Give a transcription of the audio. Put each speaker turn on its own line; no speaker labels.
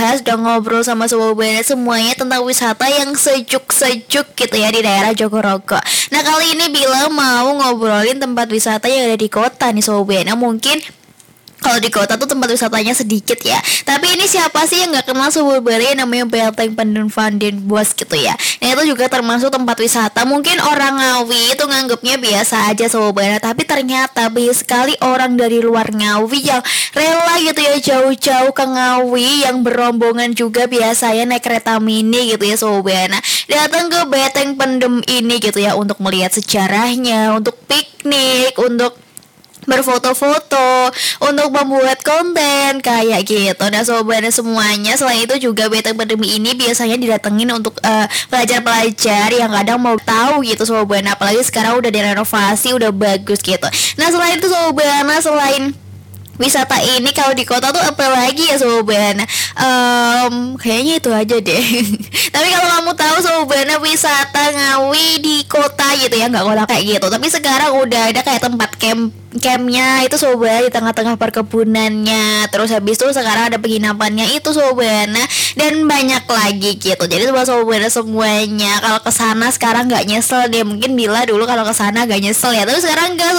bahas, udah ngobrol sama Sobat Buana semuanya tentang wisata yang sejuk-sejuk gitu ya di daerah Jogorogo. Nah kali ini Bila mau ngobrolin tempat wisata yang ada di kota nih Sobat Buana. Mungkin kalau di kota tuh tempat wisatanya sedikit ya. Tapi ini siapa sih yang nggak kenal Sobat Buana yang namanya Beteng Pendem Van den Bosch gitu ya. Nah itu juga termasuk tempat wisata. Mungkin orang Ngawi itu nganggapnya biasa aja Sobat Buana, tapi ternyata banyak sekali orang dari luar Ngawi yang rela gitu ya jauh-jauh ke Ngawi, yang berombongan juga biasanya naik kereta mini gitu ya Sobat Buana, datang ke Beteng Pendem ini gitu ya untuk melihat sejarahnya, untuk piknik, untuk berfoto-foto, untuk membuat konten kayak gitu. Nah Sobat semuanya, selain itu juga Beteng Pendem ini biasanya didatengin untuk pelajar-pelajar yang kadang mau tahu gitu Sobat, apalagi sekarang udah direnovasi, udah bagus gitu. Nah selain itu Sobat, selain wisata ini kalau di kota tuh apa lagi ya Sobat? Kayaknya itu aja deh. Tapi kalau kamu tahu Sobat, wisata Ngawi di kota gitu ya, nggak kota kayak gitu. Tapi sekarang udah ada kayak tempat campnya itu Sobat, di tengah-tengah perkebunannya. Terus habis itu sekarang ada penginapannya itu Sobat, dan banyak lagi gitu. Jadi Sobat semuanya kalau kesana sekarang nggak nyesel deh. Mungkin Bila dulu kalau kesana gak nyesel ya, tapi sekarang enggak